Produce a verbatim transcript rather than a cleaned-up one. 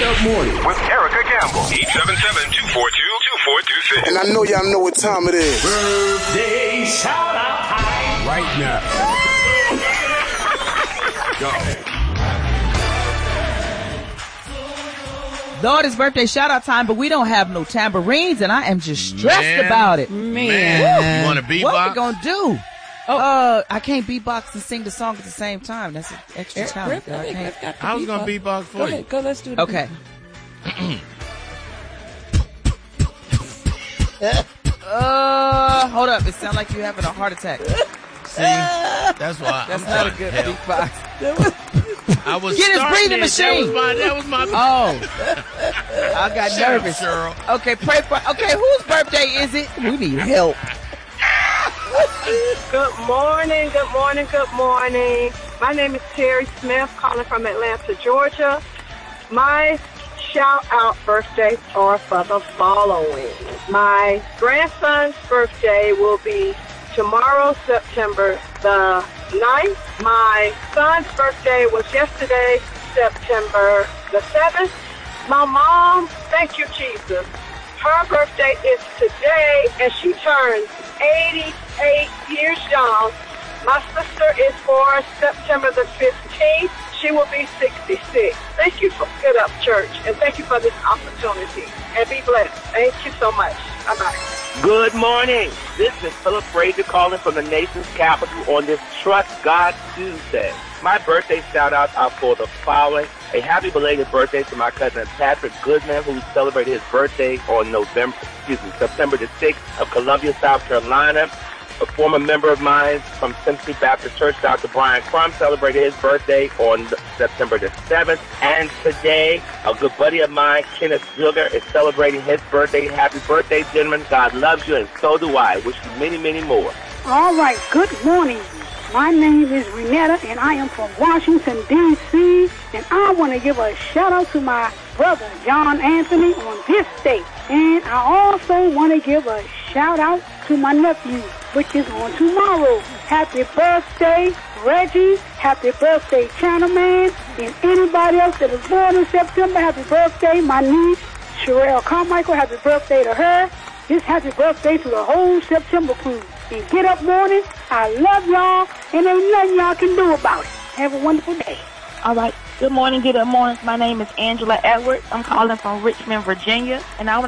Up Morning with Erica Campbell. eight seven seven, two four two, two four two six. And I know y'all know what time it is. Birthday shout out time right now. Go. Lord, it's birthday shout out time, but we don't have no tambourines, and I am just stressed Man. about it. Man, Man. You want to beatbox? What we gonna do? Oh. Uh, I can't beatbox and sing the song at the same time. That's an extra Eric, talent. Eric, I, I, can't. I, I was going to beatbox for go you. Ahead, go, let's do it. Okay. uh, hold up. It sounds like you're having a heart attack. See, that's why. That's I'm not a trying good to help. beatbox. I was Get his starting breathing it. machine. That was my. That was my Oh, I got Shut up, nervous. Cheryl. Okay, pray for. Okay, whose birthday is it? We need help. Good morning, good morning, good morning. My name is Terry Smith, calling from Atlanta, Georgia. My shout-out birthdays are for the following. My grandson's birthday will be tomorrow, September the ninth. My son's birthday was yesterday, September the seventh. My mom, thank you, Jesus. Her birthday is today, and she turns eighty-eight years young. My sister is for September the fifteenth. She will be sixty-six. Thank you for Get Up Church, and thank you for this opportunity. And be blessed. Thank you so much. Bye-bye. Good morning. This is Philip Frazier calling from the nation's capital on this Trust God Tuesday. My birthday shout-outs are for the following. A happy belated birthday to my cousin Patrick Goodman, who celebrated his birthday on November, excuse me, September the sixth of Columbia, South Carolina. A former member of mine from Simply Baptist Church, Doctor Brian Crum, celebrated his birthday on September the seventh. And today, a good buddy of mine, Kenneth Sugar, is celebrating his birthday. Happy birthday, gentlemen. God loves you, and so do I. Wish you many, many more. All right, good morning. My name is Renetta, and I am from Washington, D C, and I want to give a shout-out to my brother, John Anthony, on this day. And I also want to give a shout-out to my nephew, which is on tomorrow. Happy birthday, Reggie. Happy birthday, Chinaman. And anybody else that is born in September, happy birthday. My niece, Sherelle Carmichael, happy birthday to her. Just happy birthday to the whole September crew. And Get Up Morning, I love y'all, and ain't nothing y'all can do about it. Have a wonderful day. All right. Good morning, Get Up Mornings. My name is Angela Edwards. I'm calling from Richmond, Virginia, and I want